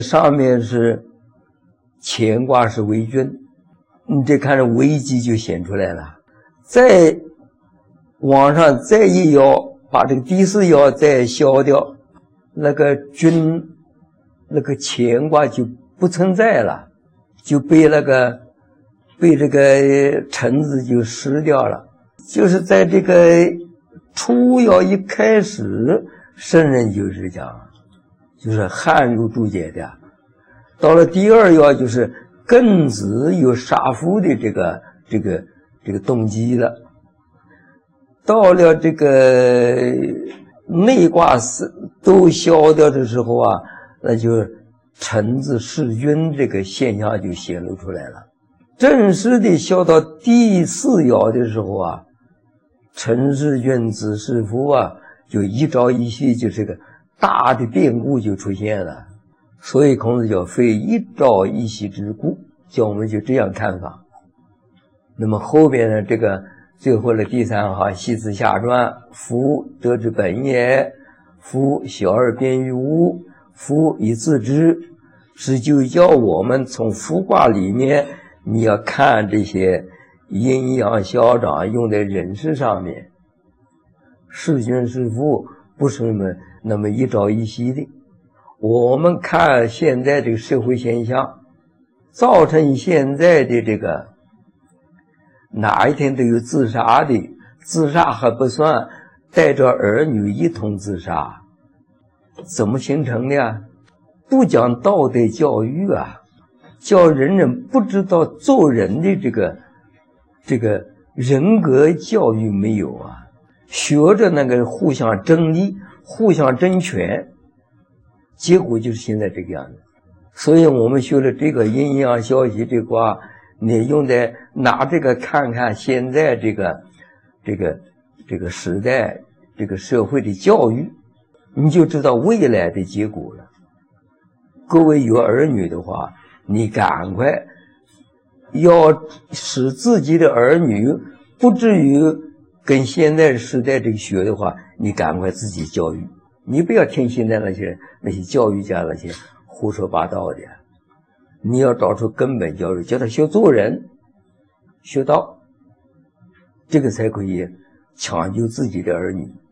上面是乾卦是为君，你这看着危机就显出来了。再往上再一爻，把这个第四爻再消掉，那个君那个乾卦就不存在了，就被这个臣字就失掉了。就是在这个初爻一开始，圣人就是讲，就是汉儒注解的。到了第二爻，就是庚子有杀夫的这个动机了。到了这个内卦都消掉的时候啊，那就臣字弑君这个现象就显露出来了。正式的消到第四爻的时候啊，臣弑君子弑夫啊，就一朝一夕，就这个大的变故就出现了。所以孔子叫非一朝一夕之故，叫我们就这样看法。那么后边呢，这个最后的第三行系辞下传，夫德之本也，夫小而便于物，夫以自知，是就叫我们从夫卦里面你要看这些阴阳消长用在人事上面。弑君弑父不是那么一朝一夕的。我们看现在这个社会现象，造成现在的这个哪一天都有自杀的，自杀还不算，带着儿女一同自杀，怎么形成的啊？不讲道德教育啊，叫人人不知道做人的这个人格教育没有啊，学着那个互相争利，互相争权，结果就是现在这个样子。所以我们学了这个阴阳消息这卦，你用在拿这个看看现在这个时代这个社会的教育，你就知道未来的结果了。各位有儿女的话，你赶快要使自己的儿女不至于跟现在时代这个学的话，你赶快自己教育，你不要听现在那些教育家那些胡说八道的，你要找出根本教育，叫他学做人学道，这个才可以抢救自己的儿女。